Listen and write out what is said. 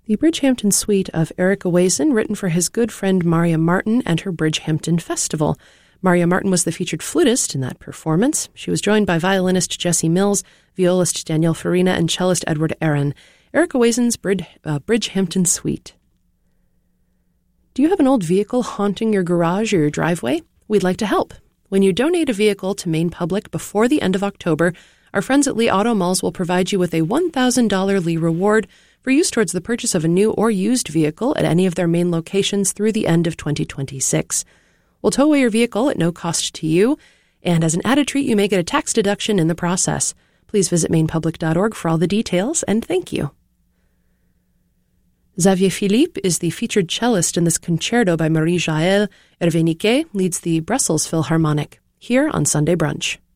The Bridgehampton Suite of Eric Owasin, written for his good friend Maria Martin and her Bridgehampton Festival. Maria Martin was the featured flutist in that performance. She was joined by violinist Jessie Mills, violist Danielle Farina, and cellist Edward Aaron. Eric Owasin's Bridgehampton Suite. Do you have an old vehicle haunting your garage or your driveway? We'd like to help. When you donate a vehicle to Maine Public before the end of October, our friends at Lee Auto Malls will provide you with a $1,000 Lee reward for use towards the purchase of a new or used vehicle at any of their Maine locations through the end of 2026. We'll tow away your vehicle at no cost to you, and as an added treat, you may get a tax deduction in the process. Please visit mainepublic.org for all the details, and thank you. Xavier Philippe is the featured cellist in this concerto by Marie-Jaëlle. Hervé Niquet leads the Brussels Philharmonic, here on Sunday Brunch.